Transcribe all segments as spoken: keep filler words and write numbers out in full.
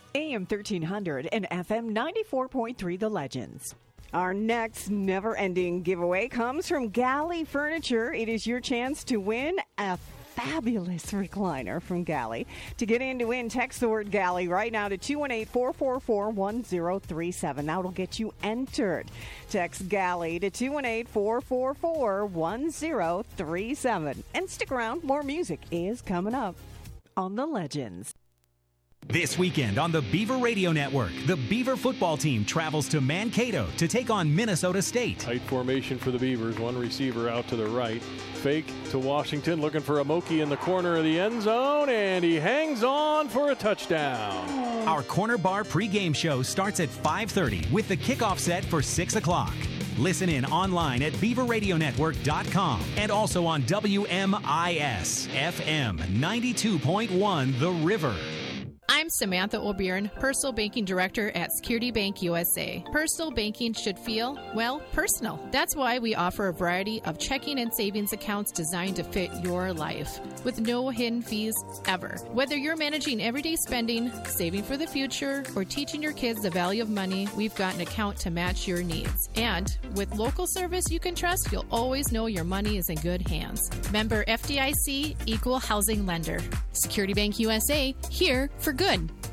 A M thirteen hundred and F M ninety-four point three The Legends. Our next never-ending giveaway comes from Galley Furniture. It is your chance to win a fabulous recliner from Galley. To get in to win, text the word Galley right now to two one eight, four four four, one zero three seven. That'll get you entered. Text Galley to two one eight, four four four, one zero three seven. And stick around, more music is coming up on The Legends. This weekend on the Beaver Radio Network, the Beaver football team travels to Mankato to take on Minnesota State. Tight formation for the Beavers. One receiver out to the right. Fake to Washington, looking for Amoki in the corner of the end zone, and he hangs on for a touchdown. Our Corner Bar pregame show starts at five thirty with the kickoff set for six o'clock. Listen in online at beaver radio network dot com and also on W M I S F M ninety-two point one The River. I'm Samantha O'Byrne, Personal Banking Director at Security Bank U S A. Personal banking should feel, well, personal. That's why we offer a variety of checking and savings accounts designed to fit your life, with no hidden fees ever. Whether you're managing everyday spending, saving for the future, or teaching your kids the value of money, we've got an account to match your needs. And with local service you can trust, you'll always know your money is in good hands. Member F D I C, Equal Housing Lender. Security Bank U S A, here for good.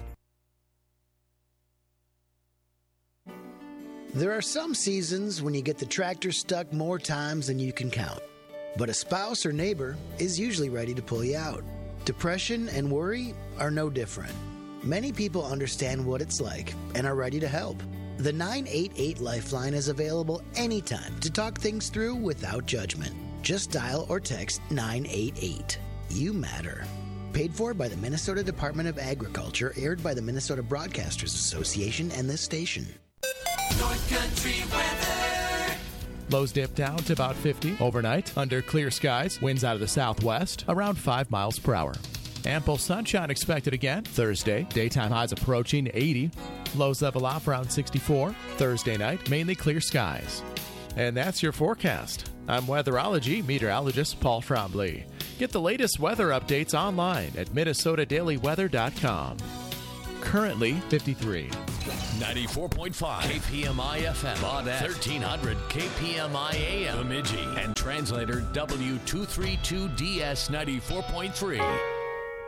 There are some seasons when you get the tractor stuck more times than you can count. But a spouse or neighbor is usually ready to pull you out. Depression and worry are no different. Many people understand what it's like and are ready to help. The nine eight eight Lifeline is available anytime to talk things through without judgment. Just dial or text nine eight eight. You matter. Paid for by the Minnesota Department of Agriculture, aired by the Minnesota Broadcasters Association and this station. North Country weather. Lows dip down to about fifty overnight under clear skies. Winds out of the southwest around five miles per hour. Ample sunshine expected again Thursday. Daytime highs approaching eighty. Lows level off around sixty-four. Thursday night, mainly clear skies. And that's your forecast. I'm weatherology meteorologist Paul Trombley. Get the latest weather updates online at minnesota daily weather dot com. Currently fifty-three. ninety-four point five K P M I F M on thirteen hundred K P M I A M Bemidji and translator W two thirty-two D S ninety-four point three.